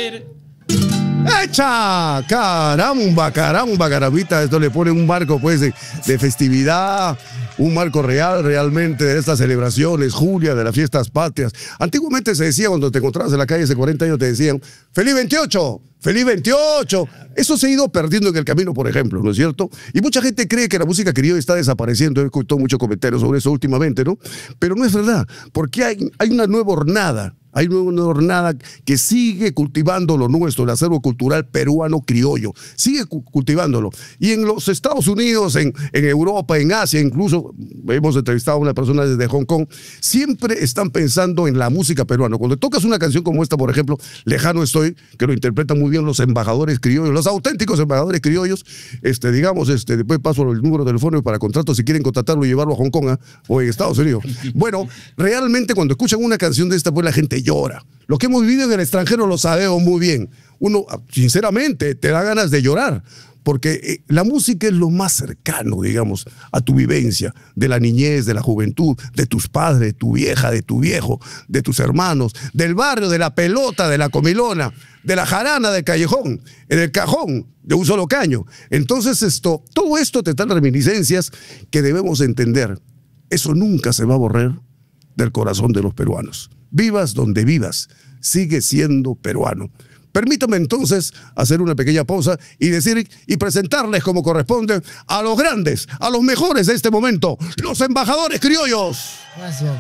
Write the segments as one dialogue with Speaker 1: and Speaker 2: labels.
Speaker 1: ver.
Speaker 2: ¡Echa! Caramba, caramba, carambita. Esto le pone un marco, pues, de festividad, un marco real, realmente, de estas celebraciones, Julia, de las fiestas patrias. Antiguamente se decía, cuando te encontrabas en la calle hace 40 años, te decían, ¡Feliz 28! ¡Feliz 28! Eso se ha ido perdiendo en el camino, por ejemplo, ¿no es cierto? Y mucha gente cree que la música criolla está desapareciendo. He escuchado muchos comentarios sobre eso últimamente, ¿no? Pero no es verdad, porque hay una nueva hornada. Hay una jornada que sigue cultivando lo nuestro, el acervo cultural peruano criollo. Sigue cultivándolo. Y en los Estados Unidos, en Europa, en Asia, incluso hemos entrevistado a una persona desde Hong Kong, siempre están pensando en la música peruana. Cuando tocas una canción como esta, por ejemplo, Lejano Estoy, que lo interpretan muy bien los embajadores criollos, los auténticos embajadores criollos, después paso el número de teléfono para contratos si quieren contratarlo y llevarlo a Hong Kong o en Estados Unidos. Bueno, realmente cuando escuchan una canción de esta, pues la gente llora. Lo que hemos vivido en el extranjero lo sabemos muy bien. Uno, sinceramente, te da ganas de llorar, porque la música es lo más cercano, digamos, a tu vivencia, de la niñez, de la juventud, de tus padres, de tu vieja, de tu viejo, de tus hermanos, del barrio, de la pelota, de la comilona, de la jarana del callejón, en el cajón de un solo caño. Entonces todo esto te dan reminiscencias que debemos entender. Eso nunca se va a borrar del corazón de los peruanos. Vivas donde vivas, sigue siendo peruano. Permítame entonces hacer una pequeña pausa y decir y presentarles como corresponde a los grandes, a los mejores de este momento, los embajadores criollos.
Speaker 3: Gracias.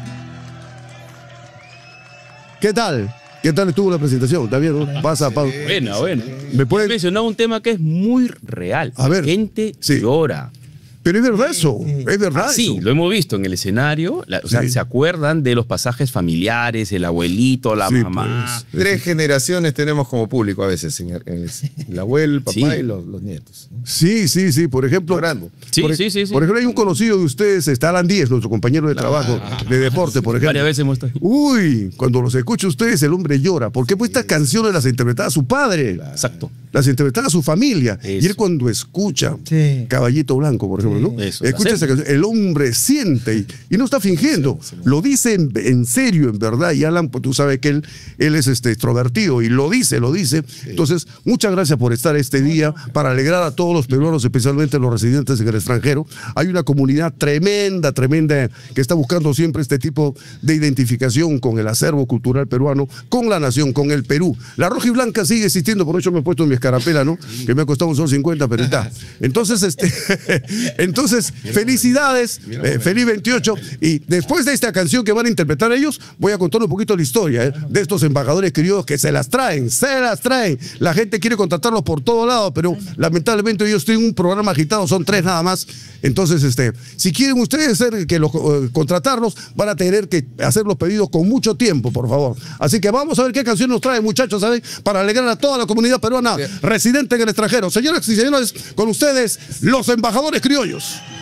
Speaker 2: ¿Qué tal? ¿Qué tal estuvo la presentación? ¿Está bien? ¿No? Pasa, pausa.
Speaker 1: Buena.
Speaker 2: ¿Me pueden
Speaker 1: mencionar un tema que es muy real?
Speaker 2: A ver,
Speaker 1: gente
Speaker 2: sí.
Speaker 1: llora.
Speaker 2: Pero es verdad eso, es verdad
Speaker 1: Sí,
Speaker 2: eso.
Speaker 1: lo hemos visto en el escenario. O sea, se acuerdan de los pasajes familiares, el abuelito, la mamá.
Speaker 4: Pues, 3 generaciones tenemos como público a veces, señor. El abuelo, el papá y los nietos.
Speaker 2: Sí. Por ejemplo,
Speaker 1: Sí.
Speaker 2: Por ejemplo, hay un conocido de ustedes, está Alan Díez, nuestro compañero de trabajo, de deporte, por ejemplo.
Speaker 1: Varias veces hemos estado.
Speaker 2: Uy, cuando los escucha ustedes, el hombre llora. Porque pues estas canciones las interpretaba su padre.
Speaker 1: Exacto.
Speaker 2: Las interpretaba su familia.
Speaker 1: Eso.
Speaker 2: Y él cuando escucha
Speaker 3: Sí.
Speaker 2: Caballito Blanco, por ejemplo, ¿no?
Speaker 1: Eso,
Speaker 2: Escucha esa canción, el hombre siente y no está fingiendo. Lo dice en serio, en verdad. Y Alan, pues tú sabes que él es extrovertido y lo dice. Entonces, muchas gracias por estar este día para alegrar a todos los peruanos, especialmente los residentes en el extranjero. Hay una comunidad tremenda que está buscando siempre este tipo de identificación con el acervo cultural peruano, con la nación, con el Perú. La roja y blanca sigue existiendo, por eso me he puesto mi escarapela, ¿no? Que me ha costado $1.50, pero está. Entonces, felicidades, feliz 28. Y después de esta canción que van a interpretar ellos, voy a contar un poquito la historia de estos embajadores criollos que se las traen. La gente quiere contratarlos por todos lados, pero lamentablemente ellos tienen un programa agitado, son 3 nada más. Entonces, si quieren ustedes contratarlos, van a tener que hacer los pedidos con mucho tiempo, por favor. Así que vamos a ver qué canción nos traen, muchachos, ¿saben? Para alegrar a toda la comunidad peruana residente en el extranjero. Señoras y señores, con ustedes, los embajadores criollos.